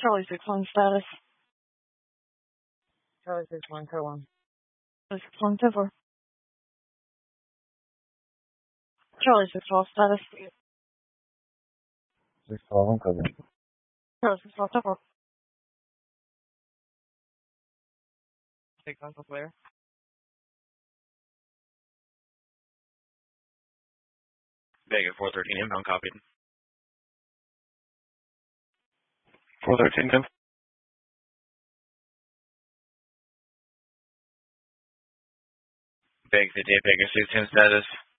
Charlie 6-1 status. Charlie 6-1, code 1. Charlie 6-1, 10-4. Charlie 6-12 status. 6-12, code 1. Charlie 6-12, 10-4. Take Uncle Blair. Vega 413 inbound copied. 413, 10. Vega 58, Vega 610 status.